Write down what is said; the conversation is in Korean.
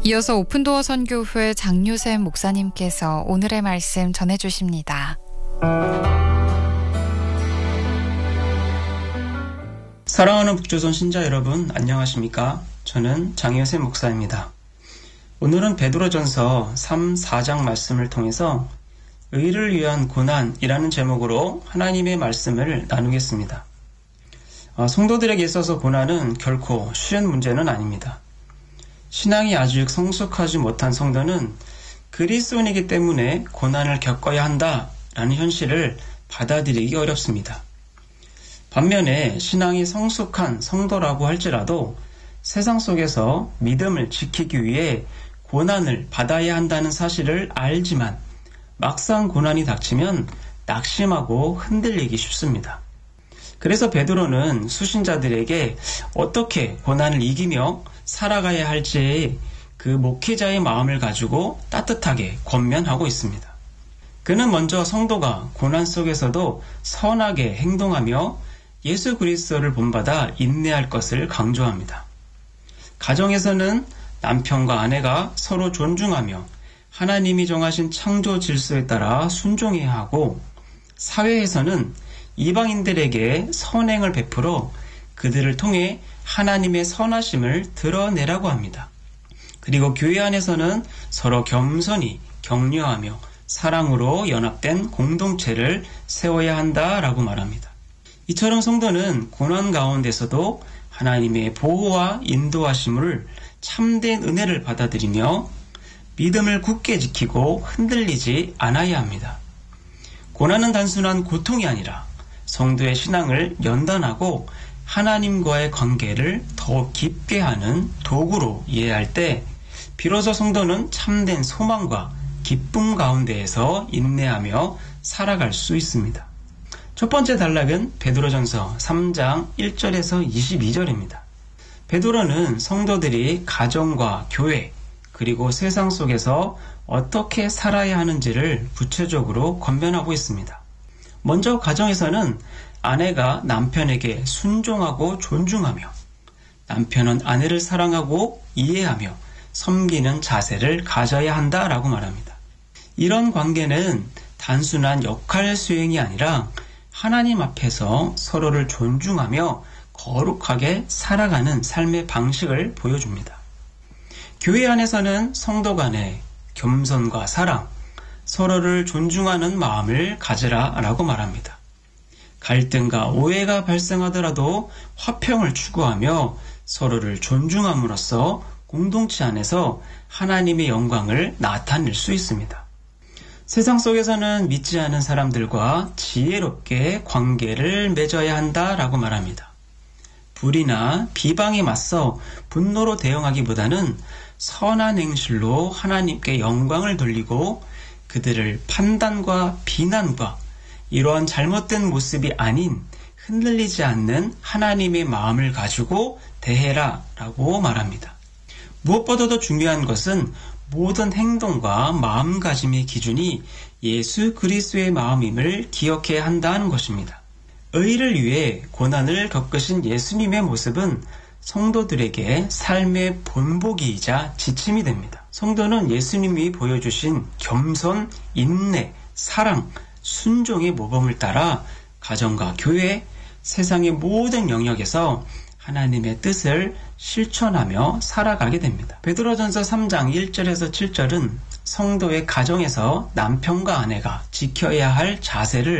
이어서 오픈도어 선교회 장유샘 목사님께서 오늘의 말씀 전해주십니다. 사랑하는 북조선 신자 여러분, 안녕하십니까? 저는 장유샘 목사입니다. 오늘은 베드로전서 3, 4장 말씀을 통해서 의를 위한 고난이라는 제목으로 하나님의 말씀을 나누겠습니다. 성도들에게 있어서 고난은 결코 쉬운 문제는 아닙니다. 신앙이 아직 성숙하지 못한 성도는 그리스도인이기 때문에 고난을 겪어야 한다라는 현실을 받아들이기 어렵습니다. 반면에 신앙이 성숙한 성도라고 할지라도 세상 속에서 믿음을 지키기 위해 고난을 받아야 한다는 사실을 알지만 막상 고난이 닥치면 낙심하고 흔들리기 쉽습니다. 그래서 베드로는 수신자들에게 어떻게 고난을 이기며 살아가야 할지 그 목회자의 마음을 가지고 따뜻하게 권면하고 있습니다. 그는 먼저 성도가 고난 속에서도 선하게 행동하며 예수 그리스도를 본받아 인내할 것을 강조합니다. 가정에서는 남편과 아내가 서로 존중하며 하나님이 정하신 창조 질서에 따라 순종해야 하고, 사회에서는 이방인들에게 선행을 베풀어 그들을 통해 하나님의 선하심을 드러내라고 합니다. 그리고 교회 안에서는 서로 겸손히 격려하며 사랑으로 연합된 공동체를 세워야 한다라고 말합니다. 이처럼 성도는 고난 가운데서도 하나님의 보호와 인도하심을 참된 은혜를 받아들이며 믿음을 굳게 지키고 흔들리지 않아야 합니다. 고난은 단순한 고통이 아니라 성도의 신앙을 연단하고 하나님과의 관계를 더 깊게 하는 도구로 이해할 때 비로소 성도는 참된 소망과 기쁨 가운데에서 인내하며 살아갈 수 있습니다. 첫 번째 단락은 베드로전서 3장 1절에서 22절입니다. 베드로는 성도들이 가정과 교회 그리고 세상 속에서 어떻게 살아야 하는지를 구체적으로 권면하고 있습니다. 먼저 가정에서는 아내가 남편에게 순종하고 존중하며 남편은 아내를 사랑하고 이해하며 섬기는 자세를 가져야 한다라고 말합니다. 이런 관계는 단순한 역할 수행이 아니라 하나님 앞에서 서로를 존중하며 거룩하게 살아가는 삶의 방식을 보여줍니다. 교회 안에서는 성도 간의 겸손과 사랑, 서로를 존중하는 마음을 가지라라고 말합니다. 갈등과 오해가 발생하더라도 화평을 추구하며 서로를 존중함으로써 공동체 안에서 하나님의 영광을 나타낼 수 있습니다. 세상 속에서는 믿지 않은 사람들과 지혜롭게 관계를 맺어야 한다라고 말합니다. 불의나 비방에 맞서 분노로 대응하기보다는 선한 행실로 하나님께 영광을 돌리고 그들을 판단과 비난과 이러한 잘못된 모습이 아닌 흔들리지 않는 하나님의 마음을 가지고 대해라 라고 말합니다. 무엇보다도 중요한 것은 모든 행동과 마음가짐의 기준이 예수 그리스도의 마음임을 기억해야 한다는 것입니다. 의를 위해 고난을 겪으신 예수님의 모습은 성도들에게 삶의 본보기이자 지침이 됩니다. 성도는 예수님이 보여주신 겸손, 인내, 사랑, 순종의 모범을 따라 가정과 교회, 세상의 모든 영역에서 하나님의 뜻을 실천하며 살아가게 됩니다. 베드로전서 3장 1절에서 7절은 성도의 가정에서 남편과 아내가 지켜야 할 자세를